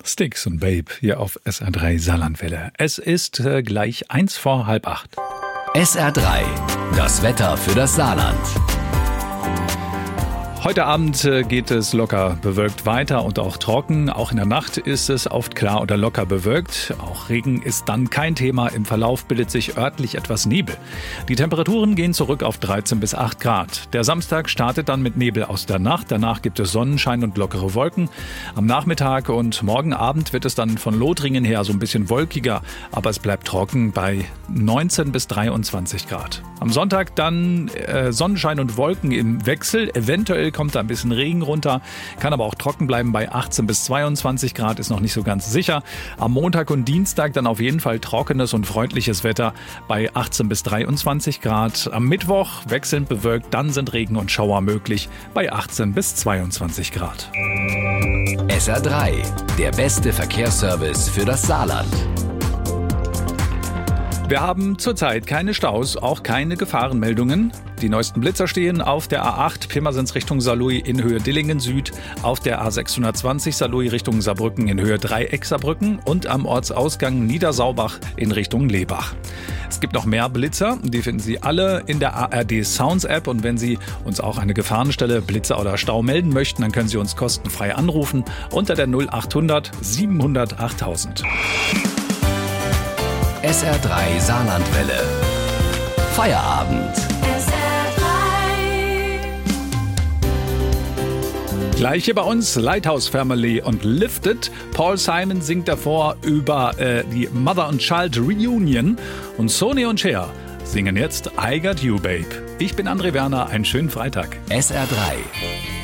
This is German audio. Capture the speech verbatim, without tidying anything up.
Sticks und Babe hier auf S R drei Saarlandwelle. Es ist äh, gleich eins vor halb acht. S R drei, das Wetter für das Saarland. Heute Abend geht es locker bewölkt weiter und auch trocken. Auch in der Nacht ist es oft klar oder locker bewölkt. Auch Regen ist dann kein Thema. Im Verlauf bildet sich örtlich etwas Nebel. Die Temperaturen gehen zurück auf dreizehn bis acht Grad. Der Samstag startet dann mit Nebel aus der Nacht. Danach gibt es Sonnenschein und lockere Wolken. Am Nachmittag und morgen Abend wird es dann von Lothringen her so ein bisschen wolkiger. Aber es bleibt trocken bei neunzehn bis dreiundzwanzig Grad. Am Sonntag dann äh, Sonnenschein und Wolken im Wechsel. Eventuell kommt da ein bisschen Regen runter, kann aber auch trocken bleiben bei achtzehn bis zweiundzwanzig Grad, ist noch nicht so ganz sicher. Am Montag und Dienstag dann auf jeden Fall trockenes und freundliches Wetter bei achtzehn bis dreiundzwanzig Grad. Am Mittwoch wechselnd bewölkt, dann sind Regen und Schauer möglich bei achtzehn bis zweiundzwanzig Grad. S R drei, der beste Verkehrsservice für das Saarland. Wir haben zurzeit keine Staus, auch keine Gefahrenmeldungen. Die neuesten Blitzer stehen auf der A acht Pirmasens Richtung Saarlouis in Höhe Dillingen Süd, auf der A sechshundertzwanzig Saarlouis Richtung Saarbrücken in Höhe Dreieck Saarbrücken und am Ortsausgang Niedersaubach in Richtung Lebach. Es gibt noch mehr Blitzer, die finden Sie alle in der A R D Sounds App, und wenn Sie uns auch eine Gefahrenstelle, Blitzer oder Stau melden möchten, dann können Sie uns kostenfrei anrufen unter der null achthundert siebenhundert achttausend. S R drei Saarlandwelle. Feierabend. S R drei. Gleich hier bei uns Lighthouse Family und Lifted. Paul Simon singt davor über äh, die Mother and Child Reunion und Sony und Cher singen jetzt I Got You Babe. Ich bin André Werner, einen schönen Freitag. S R drei.